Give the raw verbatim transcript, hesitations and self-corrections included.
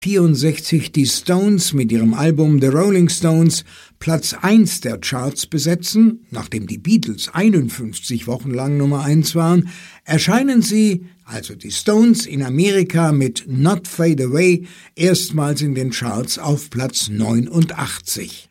vierundsechzig die Stones mit ihrem Album The Rolling Stones Platz eins der Charts besetzen, nachdem die Beatles einundfünfzig Wochen lang Nummer eins waren, erscheinen sie, also die Stones, in Amerika mit Not Fade Away erstmals in den Charts auf Platz neunundachtzig.